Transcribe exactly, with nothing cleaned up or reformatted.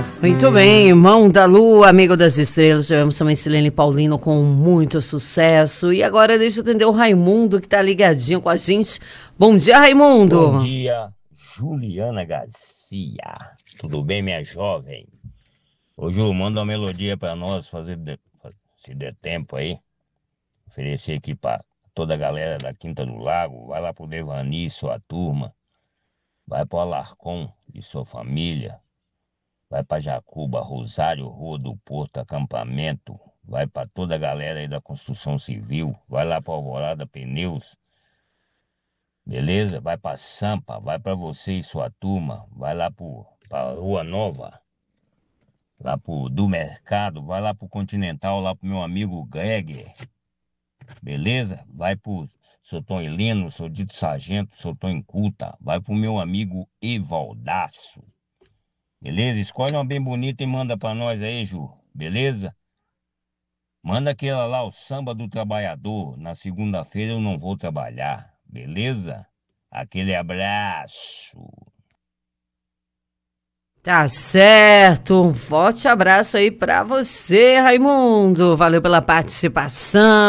Muito bem, Irmão da Lua, Amigo das Estrelas. Tivemos também Silene Paulino com muito sucesso. E agora deixa eu atender o Raimundo, que tá ligadinho com a gente. Bom dia, Raimundo. Bom dia, Juliana Garcia. Tudo bem, minha jovem? Ô, Ju, manda uma melodia pra nós, fazer de... se der tempo aí. Oferecer aqui pra toda a galera da Quinta do Lago. Vai lá pro Devani e sua turma. Vai pro Alarcon e sua família. Vai pra Jacuba, Rosário, Rua do Porto, Acampamento. Vai pra toda a galera aí da construção civil. Vai lá pra Alvorada Pneus. Beleza? Vai pra Sampa, vai pra você e sua turma. Vai lá pro, pra Rua Nova. Lá pro do Mercado. Vai lá pro Continental, lá pro meu amigo Greg. Beleza? Vai pro seu Tom Heleno, seu Dito Sargento, seu Tom Inculta. Vai pro meu amigo Evaldaço. Beleza? Escolhe uma bem bonita e manda pra nós aí, Ju. Beleza? Manda aquela lá, o Samba do Trabalhador. Na segunda-feira eu não vou trabalhar. Beleza? Aquele abraço. Tá certo. Um forte abraço aí pra você, Raimundo. Valeu pela participação.